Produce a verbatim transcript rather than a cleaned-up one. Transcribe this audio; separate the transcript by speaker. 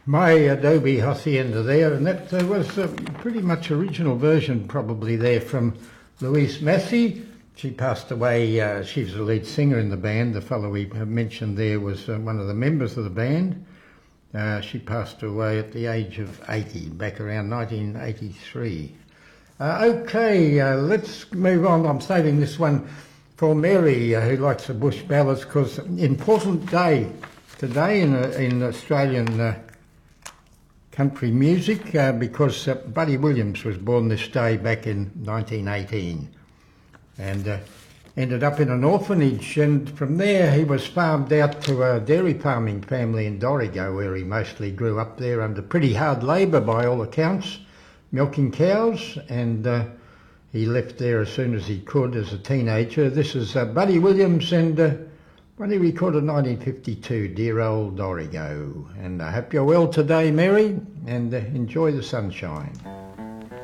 Speaker 1: My Adobe Hacienda there, and that uh, was uh, pretty much original version probably there from Louise Massey. She passed away, uh, she was the lead singer in the band. The fellow we have mentioned there was uh, one of the members of the band. Uh, she passed away at the age of eighty, back around nineteen eighty-three. Uh, okay, uh, let's move on. I'm saving this one for Mary, uh, who likes the bush ballads, because important day today in, uh, in Australian uh, country music, uh, because uh, Buddy Williams was born this day back in nineteen eighteen, and uh, ended up in an orphanage, and from there he was farmed out to a dairy farming family in Dorrigo, where he mostly grew up there under pretty hard labour by all accounts, milking cows, and uh, he left there as soon as he could as a teenager. This is uh, Buddy Williams, and uh, when he recorded nineteen fifty-two, Dear Old Dorrigo. And I hope you're well today, Mary, and uh, enjoy the sunshine.